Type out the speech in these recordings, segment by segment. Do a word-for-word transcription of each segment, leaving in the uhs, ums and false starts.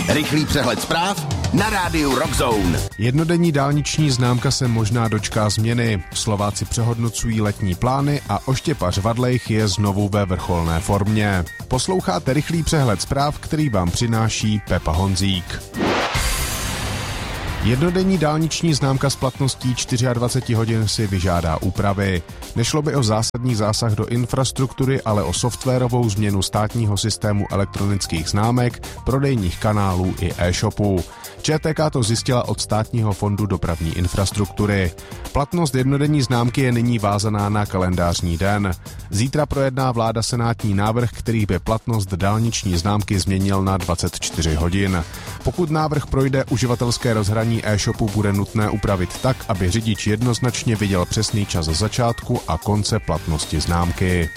Rychlý přehled zpráv na rádiu Rockzone. Jednodenní dálniční známka se možná dočká změny. Slováci přehodnocují letní plány a oštěpař Vadlejch je znovu ve vrcholné formě. Posloucháte rychlý přehled zpráv, který vám přináší Pepa Honzík. Jednodenní dálniční známka s platností dvacet čtyři hodin si vyžádá úpravy. Nešlo by o zásadní zásah do infrastruktury, ale o softwarovou změnu státního systému elektronických známek, prodejních kanálů i e-shopů. ČTK to zjistila od Státního fondu dopravní infrastruktury. Platnost jednodenní známky je nyní vázaná na kalendářní den. Zítra projedná vláda senátní návrh, který by platnost dálniční známky změnil na dvacet čtyři hodin. Pokud návrh projde, uživatelské rozhraní e-shopu bude nutné upravit tak, aby řidič jednoznačně viděl přesný čas začátku a konce platnosti známky.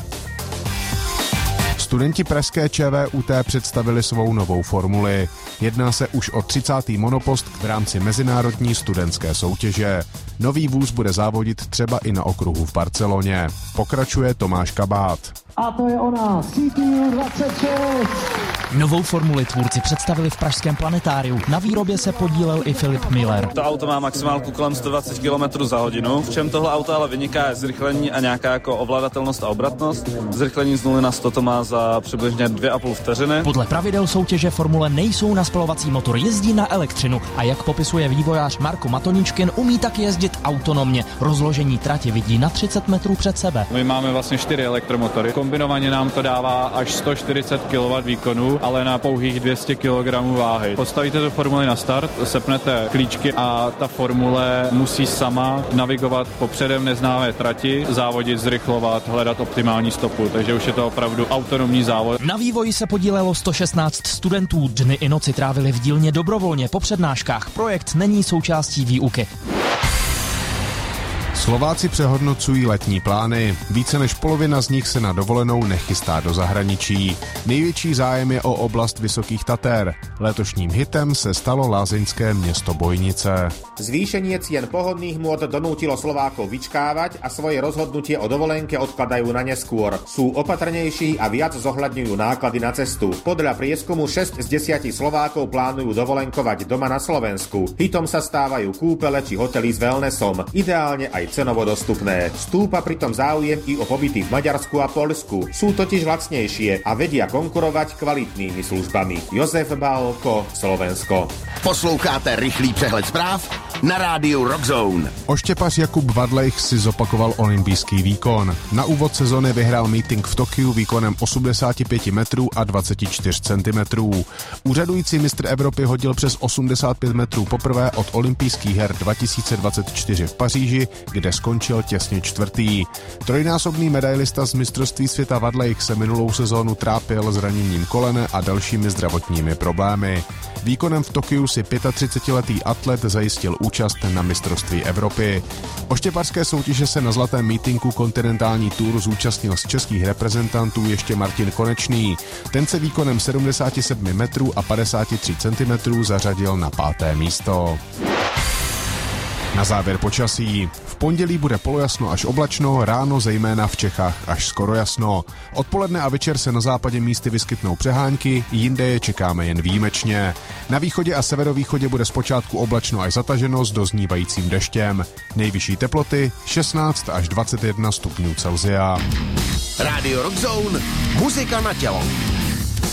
Studenti pražské ČVUT představili svou novou formuli. Jedná se už o třicátý monopost v rámci mezinárodní studentské soutěže. Nový vůz bude závodit třeba i na okruhu v Barceloně. Pokračuje Tomáš Kabát. A to je ona, C T U dvacet šest. Novou formuli tvůrci představili v pražském planetáriu. Na výrobě se podílel i Filip Miller. To auto má maximálku kolem sto dvacet kilometrů za hodinu. V čem tohle auto ale vyniká je zrychlení a nějaká jako ovladatelnost a obratnost. Zrychlení z nuly na sto to má za přibližně dvě a půl vteřiny. Podle pravidel soutěže formule nejsou na spalovací motor, jezdí na elektřinu a jak popisuje vývojář Marko Matoničkin, umí tak jezdit autonomně. Rozložení trati vidí na třicet metrů před sebe. My máme vlastně čtyři elektromotory. Kombinovaně nám to dává až sto čtyřicet kilowattů výkonu, ale na pouhých dvě stě kilogramů váhy. Postavíte tu formuli na start, sepnete klíčky a ta formule musí sama navigovat po předem neznámé trati, závodit, zrychlovat, hledat optimální stopu, takže už je to opravdu autonomní závod. Na vývoji se podílelo sto šestnáct studentů, dny i noci trávili v dílně dobrovolně po přednáškách. Projekt není součástí výuky. Slováci přehodnocují letní plány. Více než polovina z nich se na dovolenou nechystá do zahraničí. Největší zájem je o oblast Vysokých Tater. Letošním hitem se stalo lázeňské město Bojnice. Zvýšenie cien pohodných môd donútilo Slovákov vyčkávať a svoje rozhodnutie o dovolenke odkladajú na neskôr. Sú opatrnejší a viac zohľadňujú náklady na cestu. Podľa prieskumu šesť z desiatich Slovákov plánujú dovolenkovať doma na Slovensku. Hitom sa stávajú kúpele či hotely s wellnessom. Ideálne aj cenovo dostupné. Stúpa pritom záujem i o pobyty v Maďarsku a Poľsku. Sú totiž lacnejšie a vedia konkurovať kvalitnými službami. Jozef Bálko, Slovensko. Posloucháte rychlý přehled zpráv na rádiu Rockzone. Oštěpař Jakub Vadlejch si zopakoval olympijský výkon. Na úvod sezony vyhrál meeting v Tokiu výkonem osmdesát pět metrů a dvacet čtyři centimetrů. Úřadující mistr Evropy hodil přes osmdesát pět metrů poprvé od olympijských her dva tisíce dvacet čtyři v Paříži, kde skončil těsně čtvrtý. Trojnásobný medailista z mistrovství světa Vadlejch se minulou sezónu trápil zraněním kolene a dalšími zdravotními problémy. Výkonem v Tokiu si třicetiletý atlet zajistil účast na mistrovství Evropy. Oštěpařské soutěže se na zlatém mítinku Kontinentální tour zúčastnil z českých reprezentantů ještě Martin Konečný. Ten se výkonem sedmdesát sedm metrů a padesát tři centimetrů zařadil na páté místo. Na závěr počasí. V pondělí bude polojasno až oblačno, ráno zejména v Čechách až skoro jasno. Odpoledne a večer se na západě místy vyskytnou přehánky, jinde je čekáme jen výjimečně. Na východě a severovýchodě bude zpočátku oblačno až zataženo s doznívajícím deštěm. Nejvyšší teploty šestnáct až dvacet jedna stupňů Celsia. Rádio Rockzone, muzika na tělo.